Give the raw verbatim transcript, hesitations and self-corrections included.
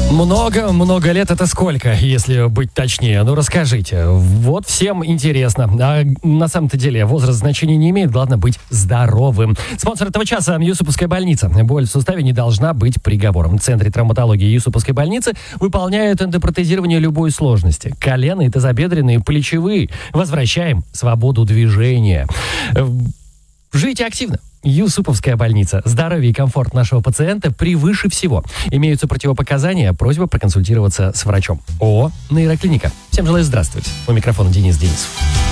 Много-много лет — это сколько, если быть точнее? Ну, расскажите. Вот всем интересно. А на самом-то деле возраст значения не имеет, главное быть здоровым. Спонсор этого часа — Юсуповская больница. Боль в суставе не должна быть приговором. В Центре травматологии Юсуповской больницы выполняют эндопротезирование любой сложности. Коленные, тазобедренные, плечевые. Возвращаем свободу движения. Живите активно. Юсуповская больница. Здоровье и комфорт нашего пациента превыше всего. Имеются противопоказания. Просьба проконсультироваться с врачом. ООО «Нейроклиника». Всем желаю здравствовать. У микрофона Денис Денисов.